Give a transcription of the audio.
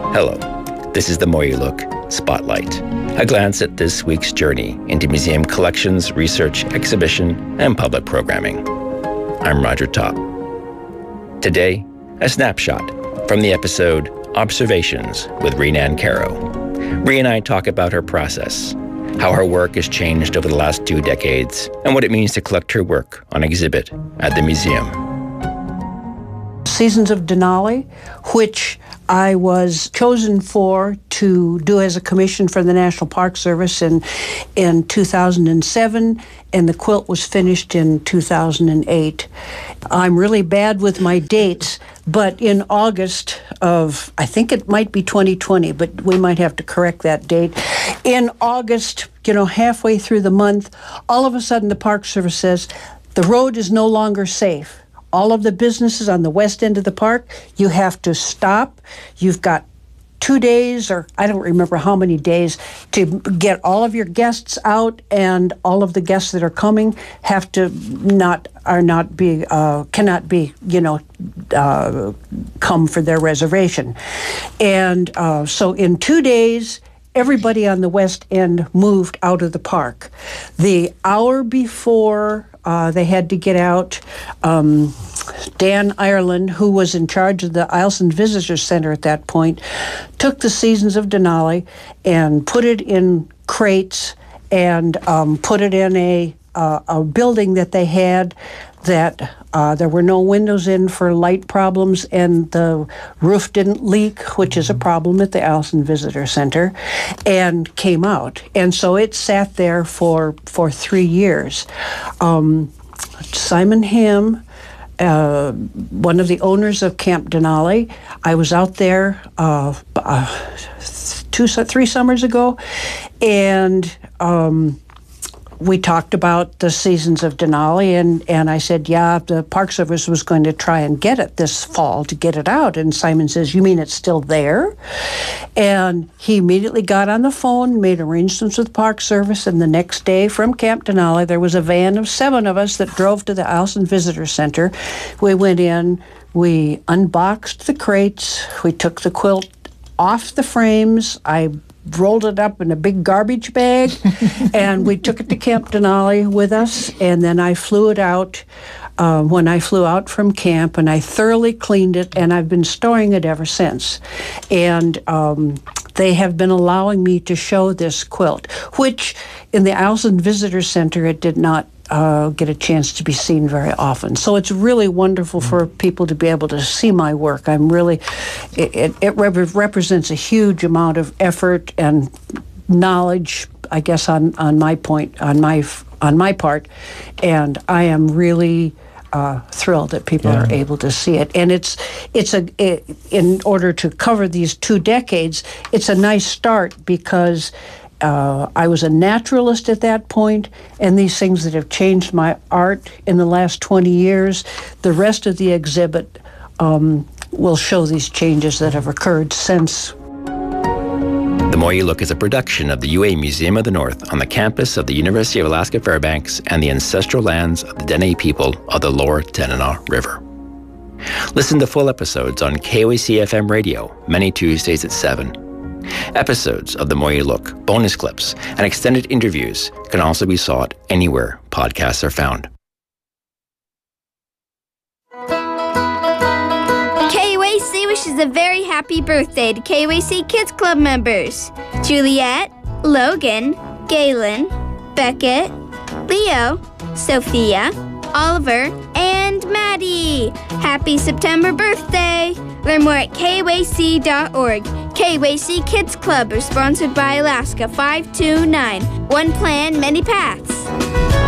Hello, this is the More You Look Spotlight, a glance at this week's journey into museum collections, research, exhibition, and public programming. I'm Roger Topp. Today, a snapshot from the episode Observations with Renan Caro. Ree and I talk about her process, how her work has changed over the last 2 decades, and what it means to collect her work on exhibit at the museum. Seasons of Denali, which I was chosen to do as a commission for the National Park Service in 2007, and the quilt was finished in 2008. I'm really bad with my dates, but in August of, I think it might be 2020, but we might have to correct that date. In August, halfway through the month, all of a sudden the Park Service says, the road is no longer safe. All of the businesses on the west end of the park, you have to stop. You've got 2 days, or I don't remember how many days, to get all of your guests out, and all of the guests that are coming have to cannot be come for their reservation. And so in 2 days, everybody on the west end moved out of the park. The hour before they had to get out, Dan Ireland, who was in charge of the Eielson Visitor Center at that point, took the Seasons of Denali and put it in crates and put it in a building that they had that there were no windows in for light problems, and the roof didn't leak, which is a problem at the Eielson Visitor Center, and came out. And so it sat there for 3 years. Simon Ham, one of the owners of Camp Denali, I was out there 3 summers ago, and we talked about the Seasons of Denali, and I said, the Park Service was going to try and get it this fall to get it out. And Simon says, you mean it's still there? And he immediately got on the phone, made arrangements with the Park Service, and the next day from Camp Denali, there was a van of 7 of us that drove to the Eielson Visitor Center. We went in, we unboxed the crates, we took the quilt off the frames, I rolled it up in a big garbage bag, and we took it to Camp Denali with us, and then I flew it out when I flew out from camp, and I thoroughly cleaned it, and I've been storing it ever since. And they have been allowing me to show this quilt, which in the Eielson Visitor Center, it did not get a chance to be seen very often. So it's really wonderful for people to be able to see my work. It represents a huge amount of effort and knowledge, I guess, on my part, and I am really thrilled that people are able to see it. And in order to cover these 2 decades, it's a nice start because I was a naturalist at that point, and these things that have changed my art in the last 20 years, the rest of the exhibit will show these changes that have occurred since. The More You Look is a production of the UA Museum of the North on the campus of the University of Alaska Fairbanks and the ancestral lands of the Dene people of the Lower Tanana River. Listen to full episodes on KOAC-FM radio, many Tuesdays at 7. Episodes of The More You Look, bonus clips, and extended interviews can also be sought anywhere podcasts are found. KOAC wishes a very happy birthday to KOAC Kids Club members. Juliet, Logan, Galen, Beckett, Leo, Sophia, Oliver, and Maddie. Happy September birthday! Learn more at KOAC.org. KOAC Kids Club is sponsored by Alaska 529. One plan, many paths.